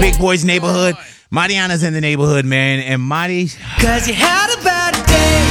Big Boys Neighborhood. Mariana's in the neighborhood, man. And Mari... Cause you had a bad day.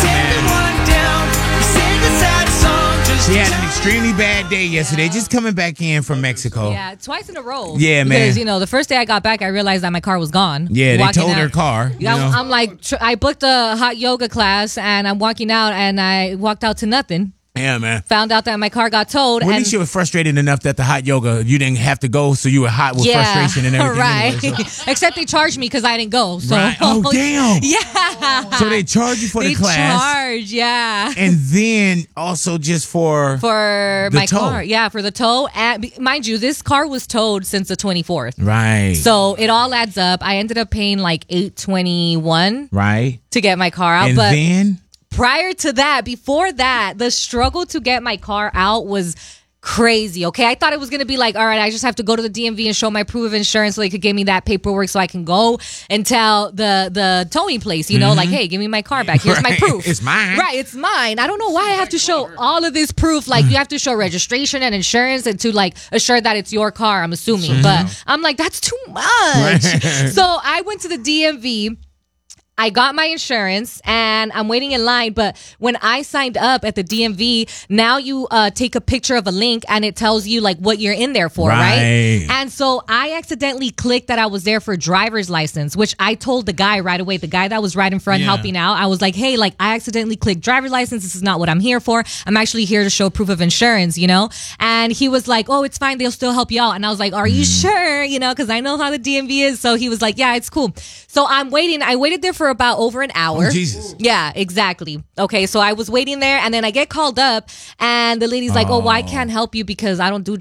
She had an extremely bad day yesterday, just coming back in from Mexico. Yeah, twice in a row. Yeah, man. Because, the first day I got back, I realized that my car was gone. Yeah, they towed her car. I'm like, I booked a hot yoga class, and I'm walking out, and I walked out to nothing. Yeah, man. Found out that my car got towed. Well, at least you were frustrated enough that the hot yoga, you didn't have to go, so you were hot with frustration and everything. Right. Anyway, so. Except they charged me because I didn't go. So. Right. Oh, damn. Yeah. So they charge you for the class. They charge, yeah. And then also just for my tow. car. Yeah, for the tow. And mind you, this car was towed since the 24th. Right. So it all adds up. I ended up paying like $821 right to get my car out. And but then prior to that, before that, the struggle to get my car out was crazy. Okay, I thought it was gonna be like, all right, I just have to go to the DMV and show my proof of insurance so they could give me that paperwork so I can go and tell the towing place, like, hey, give me my car back. Here's my proof. It's mine. Right, it's mine. I don't know why I have to show all of this proof. Like, you have to show registration and insurance and to like assure that it's your car. I'm assuming, but I'm like, that's too much. So I went to the DMV. I got my insurance and I'm waiting in line. But when I signed up at the DMV, now you take a picture of a link and it tells you like what you're in there for, right? And so I accidentally clicked that I was there for driver's license, which I told the guy right away, the guy that was right in front helping out. I was like, hey, like I accidentally clicked driver's license. This is not what I'm here for. I'm actually here to show proof of insurance, And he was like, oh, it's fine. They'll still help you out. And I was like, are you sure? Because I know how the DMV is. So he was like, yeah, it's cool. So I'm waiting. I waited there for about over an hour. Oh, Jesus. Yeah, exactly. Okay, so I was waiting there, and then I get called up, and the lady's like, "Oh, well, I can't help you because I don't do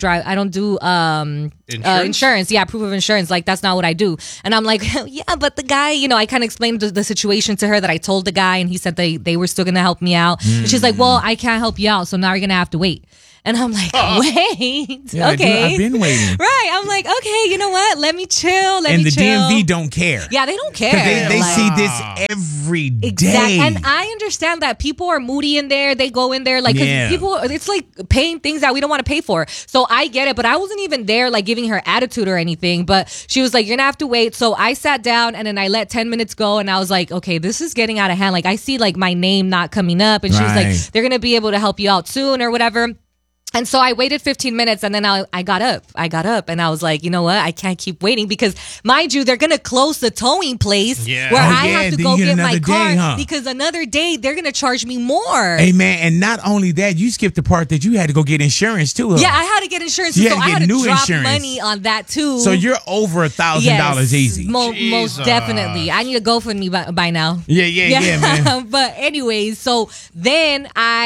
insurance. Yeah, proof of insurance. Like that's not what I do." And I'm like, "Yeah, but the guy, I kind of explained the situation to her that I told the guy, and he said they were still gonna help me out. And she's like, "Well, I can't help you out, so now you're gonna have to wait." And I'm like, wait, yeah, okay. I've been waiting. Right. I'm like, okay, you know what? Let me chill. And the DMV don't care. Yeah, they don't care. They see this every day. Exactly. And I understand that people are moody in there. They go in there like, cause people, it's like paying things that we don't want to pay for. So I get it, but I wasn't even there like giving her attitude or anything. But she was like, you're gonna have to wait. So I sat down and then I let 10 minutes go and I was like, okay, this is getting out of hand. Like I see like my name not coming up and she was like, they're gonna be able to help you out soon or whatever. And so I waited 15 minutes and then I got up. And I was like, you know what? I can't keep waiting because, mind you, they're going to close the towing place where I have to go get my car because another day they're going to charge me more. Hey, man. And not only that, you skipped the part that you had to go get insurance too. Yeah, I had to get insurance. So I had to drop money on that too. So you're over $1,000 easy. Most definitely. I need to go for me by now. Yeah, man. But anyways, so then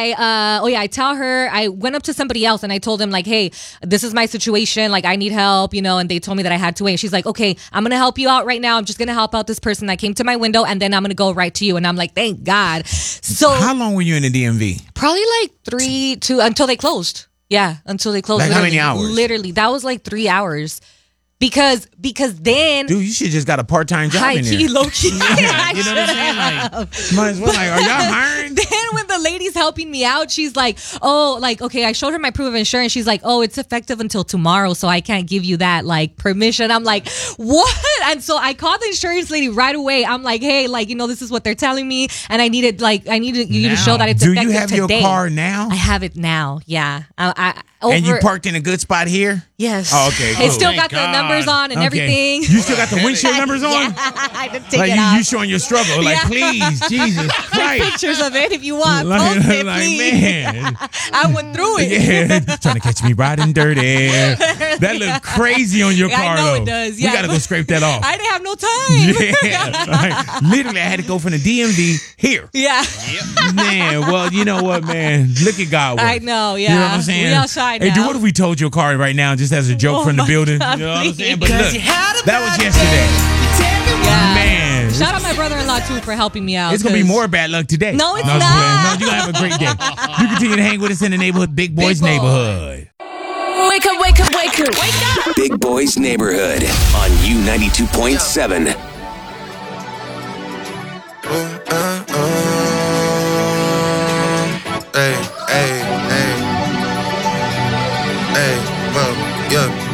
I tell her, I went up to somebody else and I told him like, hey, this is my situation, like I need help, and they told me that I had to wait. And she's like, okay, I'm gonna help you out right now. I'm just gonna help out this person that came to my window and then I'm gonna go right to you. And I'm like, thank God. So how long were you in the DMV? Probably like 2 until they closed. Yeah, until they closed. Like how many hours? Literally, that was like 3 hours. Because then, dude, you should just got a part-time job in there. High key, low key. You know what I'm saying? Like, might as well. Like, are y'all hiring? Then when the lady's helping me out, she's like, "Oh, like okay." I showed her my proof of insurance. She's like, "Oh, it's effective until tomorrow, so I can't give you that like permission." I'm like, "What?" And so I called the insurance lady right away. I'm like, "Hey, like this is what they're telling me, and I needed you to show that it's effective today." Do you have your car now? I have it now. Yeah. And you parked in a good spot here? Yes. Oh, okay. Cool. It still got the numbers on and everything. You still got the windshield numbers on? Yeah, I didn't take like it off. You showing your struggle. Like, please, Jesus Christ. Pictures of it if you want. Post it, please. Man. I went through it. Yeah, trying to catch me riding dirty. That looked crazy on your car, I know though. it does. Yeah. We got to go scrape that off. I didn't have no time. Yeah. Like, literally, I had to go from the DMV here. Yeah. Man, well, you know what, man? Look at God work. I know, yeah. You know what I'm saying? We outside now. Hey, dude, what if we told your car right now just as a joke from the building? God, you know what I'm saying? please. But look, that was yesterday. Yeah. Man. Shout out my brother-in-law, too, for helping me out. It's going to be more bad luck today. No, it's not. No, you're going to have a great day. You continue to hang with us in the neighborhood, Big Boys Neighborhood. Wake up, wake up, wake up. Wake up. Big Boys Neighborhood on U92.7.